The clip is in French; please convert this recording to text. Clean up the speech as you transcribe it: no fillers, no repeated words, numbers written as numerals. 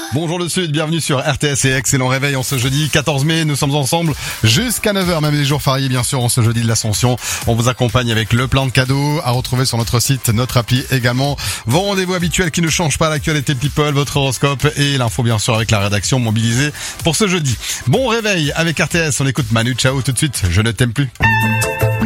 Bonjour le Sud, bienvenue sur RTS et excellent réveil en ce jeudi 14 mai. Nous sommes ensemble jusqu'à 9h, même les jours fériés bien sûr en ce jeudi de l'Ascension. On vous accompagne avec le plein de cadeaux à retrouver sur notre site, notre appli également. Vos rendez-vous habituels qui ne changent pas, l'actualité people, votre horoscope et l'info bien sûr avec la rédaction mobilisée pour ce jeudi. Bon réveil avec RTS, on écoute Manu Chao tout de suite, je ne t'aime plus.